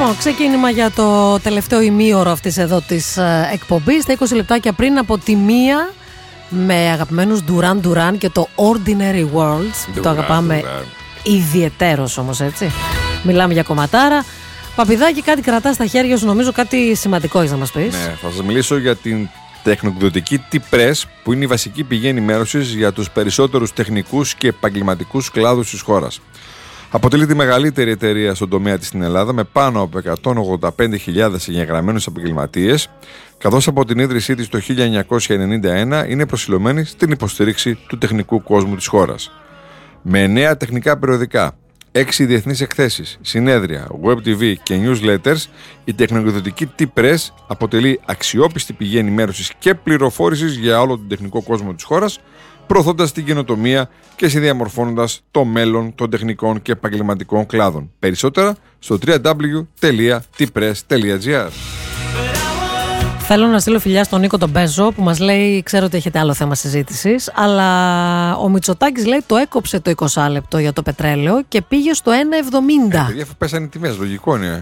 Ξεκίνημα για το τελευταίο ημίωρο αυτής εδώ της εκπομπής. Τα 20 λεπτάκια πριν από τη 1 με αγαπημένους Duran Duran και το Ordinary Worlds. Το αγαπάμε ιδιαιτέρως όμως, έτσι. Μιλάμε για κομματάρα. Παπηδάκη, κάτι κρατάς στα χέρια σου, νομίζω κάτι σημαντικό έχεις να μας πεις. Ναι, θα σας μιλήσω για την τεχνοκδοτική T-Press, που είναι η βασική πηγή ενημέρωσης για τους περισσότερους τεχνικούς και επαγγελματικούς κλάδους της χώρας. Αποτελεί τη μεγαλύτερη εταιρεία στον τομέα της στην Ελλάδα, με πάνω από 185.000 εγγεγραμμένους επαγγελματίες, καθώς από την ίδρυσή της το 1991 είναι προσιλωμένη στην υποστήριξη του τεχνικού κόσμου της χώρας. Με 9 τεχνικά περιοδικά, 6 διεθνείς εκθέσεις, συνέδρια, web TV και newsletters, η τεχνοκδοτική T-Press αποτελεί αξιόπιστη πηγή ενημέρωσης και πληροφόρησης για όλο τον τεχνικό κόσμο της χώρας, προωθώντας την καινοτομία και συνδιαμορφώνοντας το μέλλον των τεχνικών και επαγγελματικών κλάδων. Περισσότερα στο www.tpress.gr. Θέλω να στείλω φιλιά στον Νίκο τον Μπέζο που μας λέει: ξέρω ότι έχετε άλλο θέμα συζήτησης, αλλά ο Μητσοτάκης λέει το έκοψε το 20 λεπτό για το πετρέλαιο και πήγε στο 1,70. Παιδιά, αφού πέσανε οι τιμές, λογικό είναι.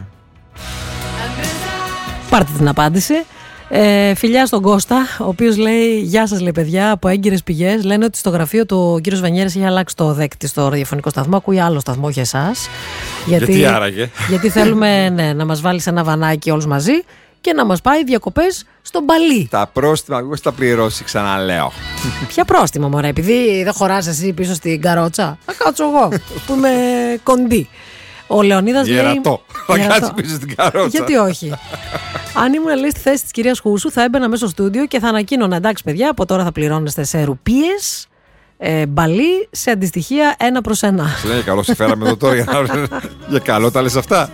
Πάρτε την απάντηση. Φιλιά στον Κώστα, ο οποίος λέει: γεια σας, λέει παιδιά, από έγκυρες πηγές λένε ότι στο γραφείο του ο κύριος Βανιέρης έχει αλλάξει το δέκτη στο ραδιοφωνικό σταθμό. Ακούει άλλο σταθμό, όχι εσάς. Γιατί άραγε? Γιατί θέλουμε να μας βάλει σε ένα βανάκι όλους μαζί και να μας πάει διακοπές στο Μπαλί. Τα πρόστιμα, εγώ θα πληρώσει, ξαναλέω. Ποια πρόστιμα, μωρέ, επειδή δεν χωράς εσύ πίσω στην καρότσα? Θα κάτσω εγώ που είμαι κοντή. Ο Λεωνίδας λέει: γερατό. Θα κάτσει πίσω στην καρότσα. Γιατί όχι? Αν ήμουν, λέει, στη θέση της κυρίας Χούσου, θα έμπαινα μέσα στο στούντιο και θα ανακοίνωνα: εντάξει, παιδιά, από τώρα θα πληρώνεστε σε ρουπίες, Μπαλί, σε αντιστοιχεία 1/1. Για καλό σε φέραμε εδώ τώρα, για καλό τα λες αυτά.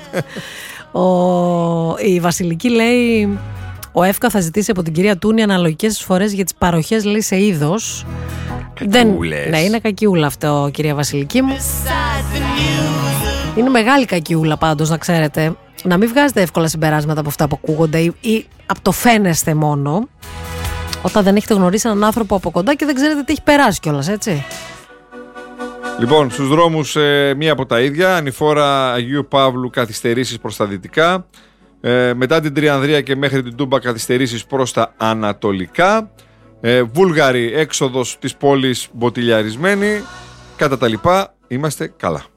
Η Βασιλική λέει: ο ΕΦΚΑ θα ζητήσει από την κυρία Τούνη αναλογικές εισφορές για τις παροχές, λέει, σε είδος. Ναι, είναι κακιούλα αυτό, κυρία Βασιλική μου. Είναι μεγάλη κακιούλα πάντως, να ξέρετε. Να μην βγάζετε εύκολα συμπεράσματα από αυτά που ακούγονται ή από το φαίνεστε μόνο, όταν δεν έχετε γνωρίσει έναν άνθρωπο από κοντά και δεν ξέρετε τι έχει περάσει κιόλας, έτσι. Λοιπόν, στους δρόμους μία από τα ίδια. Ανηφόρα Αγίου Παύλου, καθυστερήσεις προς τα δυτικά. Μετά την Τριανδρία και μέχρι την Τούμπα, καθυστερήσεις προς τα ανατολικά. Βούλγαρη έξοδος της πόλης μποτιλιαρισμένη. Κατά τα λοιπά, είμαστε καλά.